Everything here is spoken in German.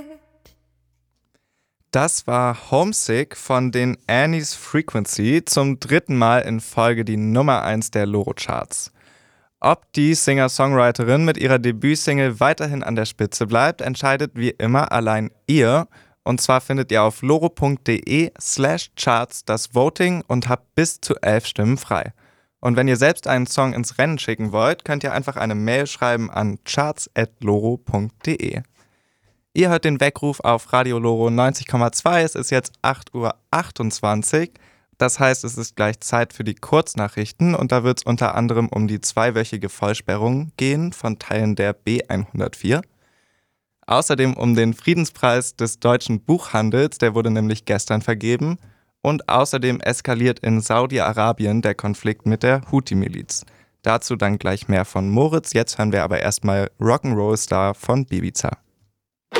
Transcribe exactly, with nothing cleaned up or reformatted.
Das war Homesick von den Annie's Frequency, zum dritten Mal in Folge die Nummer eins der Loro-Charts. Ob die Singer-Songwriterin mit ihrer Debütsingle weiterhin an der Spitze bleibt, entscheidet wie immer allein ihr. Und zwar findet ihr auf loro.de slash charts das Voting und habt bis zu elf Stimmen frei. Und wenn ihr selbst einen Song ins Rennen schicken wollt, könnt ihr einfach eine Mail schreiben an charts at loro punkt de. Ihr hört den Weckruf auf Radio Loro neunzig Komma zwei. Es ist jetzt acht Uhr achtundzwanzig. Das heißt, es ist gleich Zeit für die Kurznachrichten und da wird es unter anderem um die zweiwöchige Vollsperrung gehen von Teilen der B hundertvier. Außerdem um den Friedenspreis des deutschen Buchhandels, der wurde nämlich gestern vergeben. Und außerdem eskaliert in Saudi-Arabien der Konflikt mit der Houthi-Miliz. Dazu dann gleich mehr von Moritz. Jetzt hören wir aber erstmal Rock'n'Roll Star von Ibiza.